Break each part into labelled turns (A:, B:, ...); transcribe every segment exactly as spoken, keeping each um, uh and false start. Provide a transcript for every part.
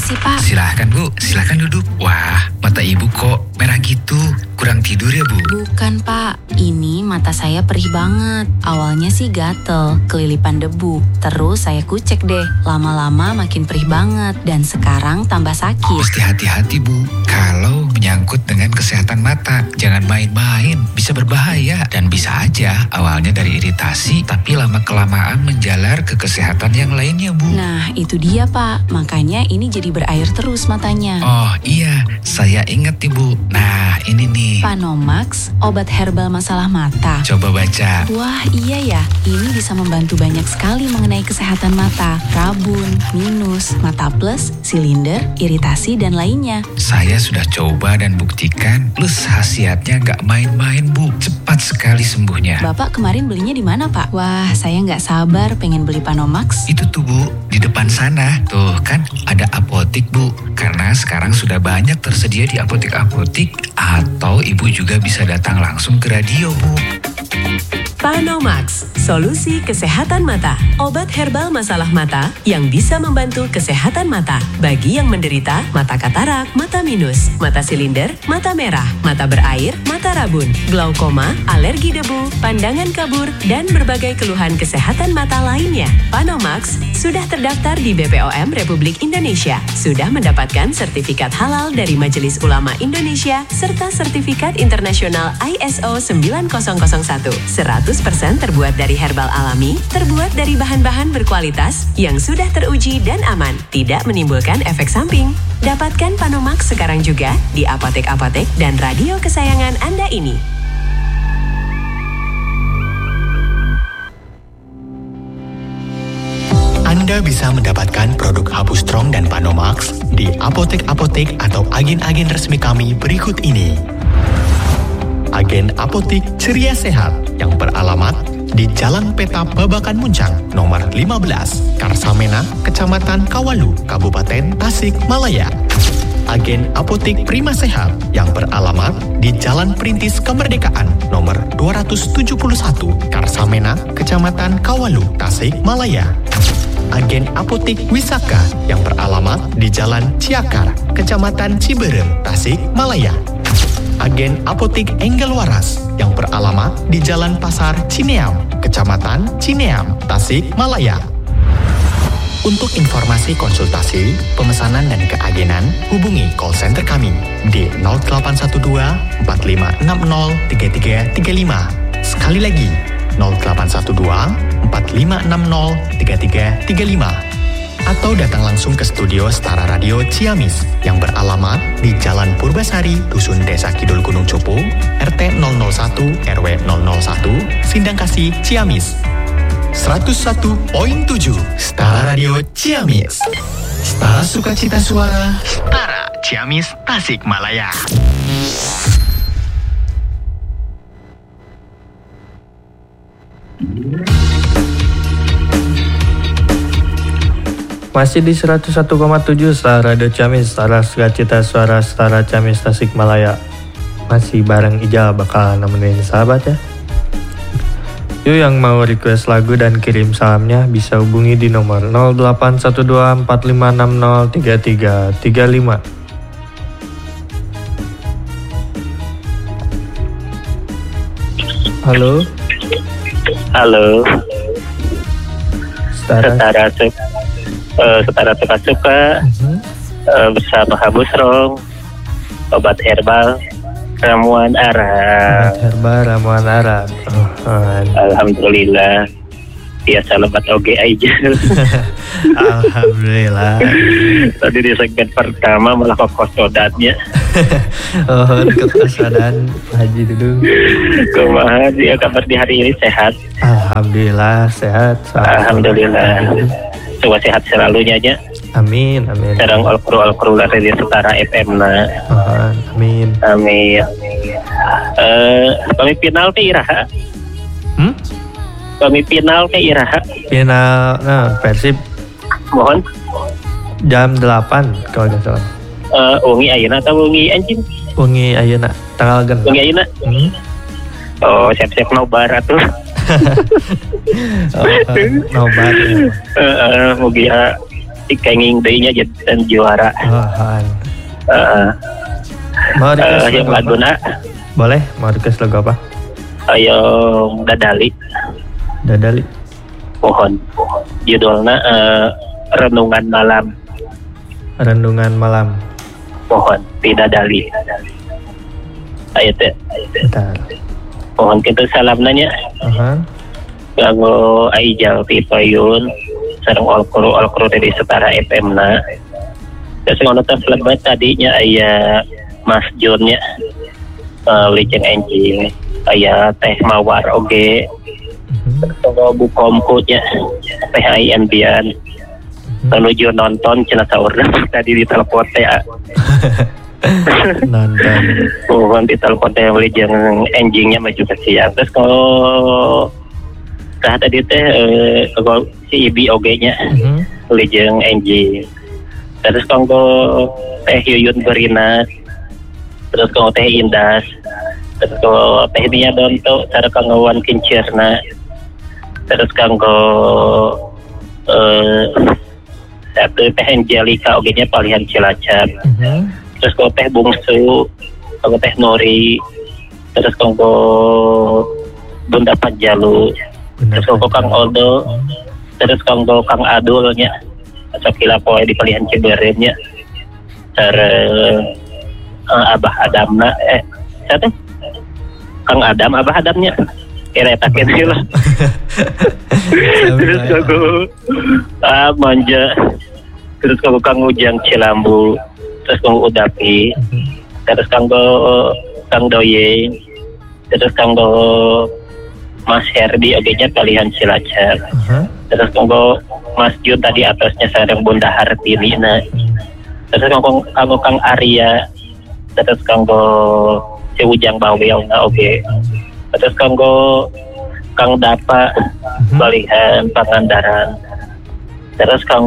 A: Makasih, Pak.
B: Silahkan, Bu. Silahkan duduk. Wah, mata Ibu kok merah gitu. Kurang tidur ya, Bu?
A: Bukan, Pak. Ini mata saya perih banget. Awalnya sih gatel, kelilipan debu. Terus saya kucek deh. Lama-lama makin perih banget. Dan sekarang tambah sakit.
B: Mesti hati-hati, Bu. Kalau menyangkut dengan kesehatan mata, jangan main-main. Bisa berbahaya. Dan bisa aja awalnya dari iritasi, tapi lama-kelamaan menjalar ke kesehatan yang lainnya, Bu.
A: Nah, itu dia, Pak. Makanya ini jadi berair terus matanya.
B: Oh iya, saya ingat nih, Bu. Nah, ini nih.
A: Panomax, obat herbal masalah mata.
B: Coba baca.
A: Wah, iya ya. Ini bisa membantu banyak sekali mengenai kesehatan mata. Rabun, minus, mata plus, silinder, iritasi, dan lainnya.
B: Saya sudah coba dan buktikan, plus khasiatnya nggak main-main, Bu. Cepat sekali sembuhnya.
A: Bapak kemarin belinya di mana, Pak? Wah, saya nggak sabar pengen beli Panomax.
B: Itu tuh, Bu, di depan sana. Tuh kan ada apotik, Bu. Karena sekarang sudah banyak tersedia di apotik-apotik, atau Ibu juga bisa datang langsung ke radio, Bu.
C: Panomax, solusi kesehatan mata. Obat herbal masalah mata yang bisa membantu kesehatan mata bagi yang menderita mata katarak, mata minus, mata silinder, mata merah, mata berair, mata rabun, glaukoma, alergi debu, pandangan kabur, dan berbagai keluhan kesehatan mata lainnya. Panomax sudah terdaftar di B P O M Republik Indonesia, sudah mendapatkan sertifikat halal dari Majelis Ulama Indonesia, serta sertifikat internasional I S O sembilan nol nol satu. seratus persen terbuat dari herbal alami, terbuat dari bahan-bahan berkualitas yang sudah teruji dan aman, tidak menimbulkan efek samping. Dapatkan Panomax sekarang juga di apotek-apotek dan radio kesayangan Anda ini.
D: Anda bisa mendapatkan produk Hapus Strong dan Panomax di apotek-apotek atau agen-agen resmi kami berikut ini. Agen Apotik Ceria Sehat yang beralamat di Jalan Peta Babakan Muncang, nomor lima belas, Karsamena, Kecamatan Kawalu, Kabupaten Tasikmalaya. Agen Apotik Prima Sehat yang beralamat di Jalan Perintis Kemerdekaan, nomor dua ratus tujuh puluh satu, Karsamena, Kecamatan Kawalu, Tasikmalaya. Agen Apotik Wisaka yang beralamat di Jalan Ciakar, Kecamatan Ciberem, Tasikmalaya. Agen Apotik Enggel Waras yang beralamat di Jalan Pasar Cineam, Kecamatan Cineam, Tasikmalaya. Untuk informasi konsultasi, pemesanan dan keagenan, hubungi call center kami di nol delapan satu dua empat lima enam nol tiga tiga tiga lima. Sekali lagi, nol delapan satu dua empat lima enam nol tiga tiga tiga lima. Atau datang langsung ke studio Setara Radio Ciamis yang beralamat di Jalan Purbasari, Dusun Desa Kidul Gunung Cupu, R T nol nol satu R W nol nol satu, Sindangkasih, Ciamis. seratus satu koma tujuh Setara Radio Ciamis. Setara Sukacita Suara, Setara Ciamis, Tasikmalaya.
E: Masih di seratus satu koma tujuh Setara Radio Ciamis, Setara Sukacita Suara, Setara Ciamis, Tasikmalaya. Masih bareng Ijal bakal nemenin sahabat ya. Yuk yang mau request lagu dan kirim salamnya bisa hubungi di nomor nol delapan satu dua empat lima enam nol tiga tiga tiga lima. Halo.
F: Halo.
E: Setara
F: Setara Suka, uh, Setara Suka-Suka uh-huh. uh, bersama Hapus Strong, obat herbal ramuan Arab.
E: Obat herbal ramuan Arab. Oh, oh.
F: Alhamdulillah. Biasa lebat oge aja.
E: Alhamdulillah.
F: Tadi di segmen pertama malah kokos sodatnya.
E: Oh, ketesadan Haji Dudung.
F: Kumaha dia kabar di hari ini sehat?
E: Alhamdulillah sehat.
F: Alhamdulillah. Coba sehat selalunya aja.
E: Amin, amin.
F: Serang al-kru al-kru lah di Setara F M na.
E: Oh, amin.
F: Amin. Eh, kami final ke Iraha.
E: Hmm?
F: Kami final ke Iraha.
E: Final, nah, Persib.
F: Mohon.
E: Jam delapan kalau nggak salah.
F: Uh, ungi ayeuna atau ungi anjing?
E: Ungi ayeuna, tanggal genep.
F: Ungi ayeuna. Hmm? Oh, siap-siap nobar atuh.
E: Oh, nobar.
F: Heeh, mugi si kenging deunya jadi juara.
E: Ahan.
F: Uh,
E: Mau request
F: uh, yang
E: lagu apa?
F: laguna
E: Boleh, mau request lagu apa?
F: ayo Dadali.
E: Dadali.
F: Pohon. Judulnya uh, Renungan Malam.
E: Renungan Malam.
F: Pohon tidak dali. Ayo teh.
E: Bentar.
F: Pohon kita salam nanya.
E: Aha.
F: Ganggu Aijal Tipayun. Sarang Olkru Olkru dari setara F M na. Terus ngono teh lebat tadinya aya Mas Junnya. Uh, Liceng Enjing. Aya Teh Mawar oge. Kalau bukomkunya Teh Ayan Bian. Menuju nonton cina saurna tadi di telepon teh.
E: Nonton.
F: Mohon di telepon teh beli jeung enjingnya maju ke siang. Terus kalau tah tadi teh eh, kalau si Ibi oge-nya
E: Mhm.
F: beli jeung enjing. Terus kalau teh Yuyun Berina. Terus kalau teh Indas. Terus kalau teh Nia Donto cara kanggowan kincerna. Terus kanggo eh satu teh Angelika oge-nya palihan Cilacap.
E: Mhm.
F: Terus kalau teh Bungsu, kalau teh Nori, terus kalau Bunda Panjalu, terus kalau Kang Odo, terus kalau Kang Adulnya, sakila poe di palihan Ciberemnya, cara uh, Abah Adamna, eh, siapa? Kang Adam, Abah Adamnya, kira takin sih lah. Terus kalau ah manja, terus kalau Kang Ujang Cilambu, terus Kang Udapi, terus Kang Kang Doyeng, terus Kang Mas Herdi oge-nya palihan Cilacap.
E: Aha.
F: Terus Kang Mas Jun tadi atasnya sareng Bunda Hartini na. Terus Kang Kang Kang Arya, terus Kang si Ujang Bawel na oge. Terus Kang Kang Dapa palihan Pangandaran. Terus Kang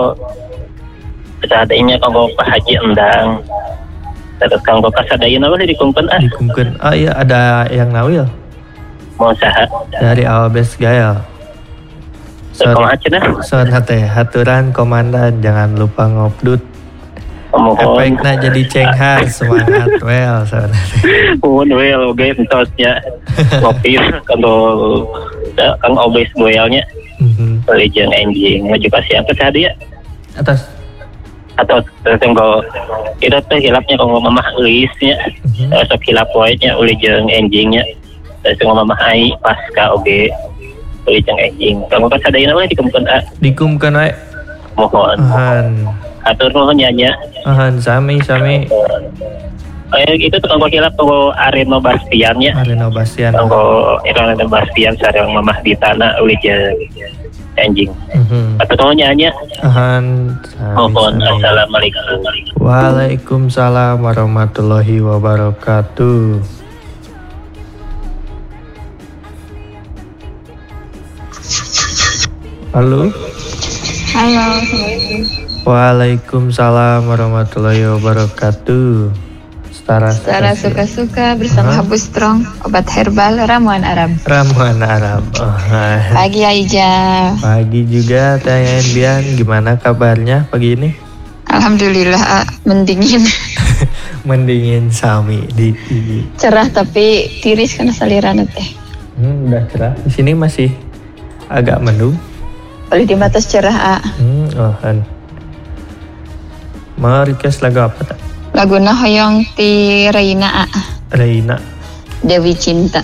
F: Sadainya kanggo Pak Haji Endang. Terus kanggo kasadayana boleh dikumpulkan ah.
E: Dikumpulkan. Ah iya, ada yang nawil
F: Mau saha.
E: dari Awabes Gael.
F: Terus kumaha cenah?
E: Son teh haturan komandan, jangan lupa ngobdut.
F: Mohon.
E: Efeknya jadi cenghar, semangat well son.
F: Mohon well oge entosnya. Kopi kanggo Kang Obes Boyalnya.
E: Mhm.
F: Beli jeung enjing maju ka siang teh hadiah.
E: Atas.
F: Atau terus kanggo itu teh hilapnya kanggo mamah euisnya.
E: Mhm.
F: Sok hilap poenya uli jeung enjingnya. Terus kanggo mamah ai pasca oge uli jeung enjing. Kanggo kasadayana we dikumpulkan ah.
E: Dikumkan wae.
F: Mohon.
E: Ahan.
F: Atur nuhun nyanya.
E: Ahan sami sami.
F: Eh itu tuh kanggo hilap kanggo Areno Bastiannya.
E: Areno Bastian.
F: Kanggo Areno Bastian sareng mamah di tanah uli jeung enjing.
E: Mhm.
F: Atur nuhun nyanya.
E: Ahan sami.
F: Mohon.
E: sami.
F: Assalamualaikum.
E: Waalaikumsalam warahmatullahi wabarakatuh. Halo.
G: Halo, Assalamualaikum.
E: Waalaikumsalam warahmatullahi wabarakatuh. Setara
G: Secara suka-suka bersama
E: Hah?
G: Habus Strong, obat herbal ramuan Arab.
E: Ramuan Arab. Oh, hai.
G: Pagi Aija.
E: Pagi juga Teh Bian, gimana kabarnya pagi ini?
G: Alhamdulillah ah, mendingin.
E: Mendingin sami di, di
G: Cerah tapi tiris karena saliran teh.
E: hmm, udah cerah. Di sini masih agak mendung.
G: Oleh di batas cerah ah.
E: Hmm, oh, kan. Mau request lagu apa tak?
G: Laguna hoyong ti Reina ah.
E: Reina.
G: Dewi Cinta.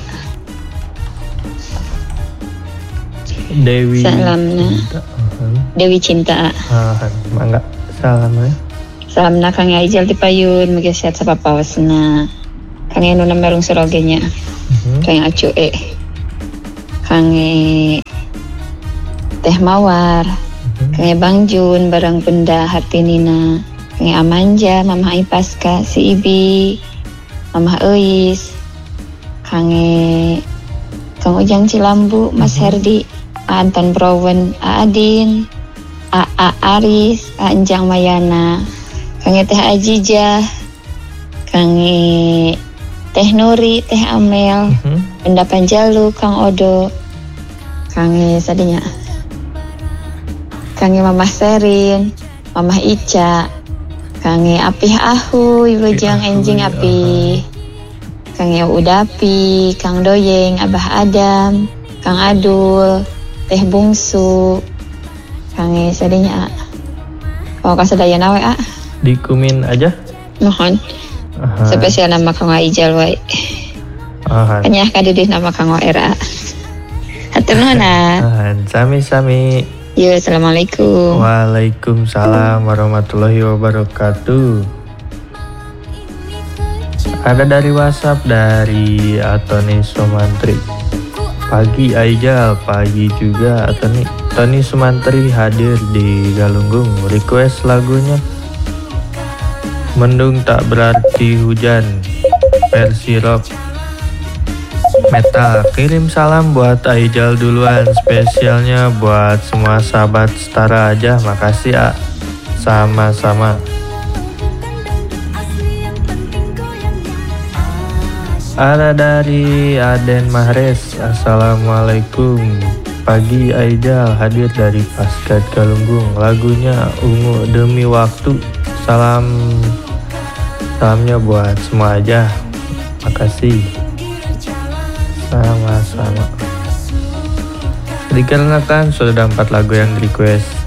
E: Dewi.
G: Salamna.
E: Uh-huh.
G: Dewi Cinta ah.
E: Ah, mangga. Salamnya.
G: Salamna Kang Aijal ti Payun, mugi sehat sapapawasna. Kang anu namerung surogenya.
E: Uh-huh.
G: Kang acu e. Kang e Teh Mawar. Kang Bang Jun barang Bunda Hartinina. Kang Amanja, Mama Ipaska, si Ibi, Mama Eis, Kang Kang Ujang Cilambu, Mas Herdi, Anton Browen, Adin, A A Aris, Anjang Mayana, Kang Teh Ajija, Kang Teh Nuri, Teh Amel,
E: Uh-huh.
G: Bunda Panjalu, Kang Odo, Kang sadinya, Kang Mama Serin, Mamah Ica, kange apih ahu, wilujeng enjing apih. Kange Udapi, Kang Doyeng, Abah Adam, Kang Adul, Teh Bungsu, kange sadinya. Oh kasadaya nawe a.
E: Dikumin aja.
G: Mohon.
E: Aha.
G: Spesial nama Kang Aijal wae.
E: Ahan.
G: Kanyah kadidih nama Kang Era. Hatur nuhun.
E: Ahan. Sami-sami.
G: Yo, assalamualaikum.
E: Waalaikumsalam warahmatullahi wabarakatuh. Ada dari WhatsApp dari Tony Sumantri. Pagi Aijal, pagi juga Tony. Tony Sumantri hadir di Galunggung. Request lagunya Mendung Tak Berarti Hujan versi rock metal. Kirim salam buat Aijal duluan, spesialnya buat semua sahabat setara aja. Makasih A. Sama-sama. Ada dari Aden Mahres. Assalamualaikum. Pagi Aijal, hadir dari Paskat Galunggung. Lagunya Ungu Demi Waktu. Salam Salamnya buat semua aja. Makasih. Sama-sama. Dikarenakan sudah ada empat lagu yang di request